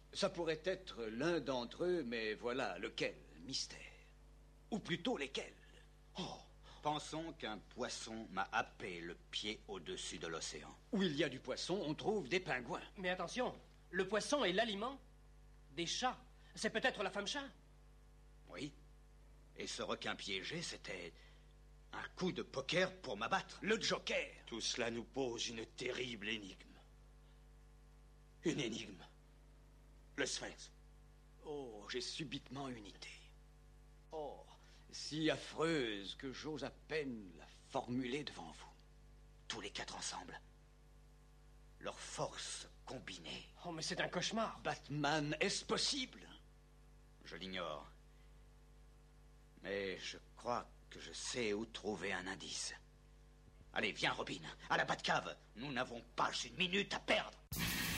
Ça pourrait être l'un d'entre eux, mais voilà, lequel? Mystère. Ou plutôt lesquels? Oh, pensons qu'un poisson m'a happé le pied au-dessus de l'océan. Où il y a du poisson, on trouve des pingouins. Mais attention, le poisson est l'aliment des chats. C'est peut-être la femme chat. Oui. Et ce requin piégé, c'était un coup de poker pour m'abattre. Le joker. Tout cela nous pose une terrible énigme. Une énigme. Le sphinx. Oh, j'ai subitement une idée. Oh, si affreuse que j'ose à peine la formuler devant vous. Tous les quatre ensemble. Leurs forces combinées. Oh, mais c'est un cauchemar. Batman, est-ce possible? Je l'ignore. Mais je crois que je sais où trouver un indice. Allez, viens, Robin, à la Batcave. Nous n'avons pas une minute à perdre.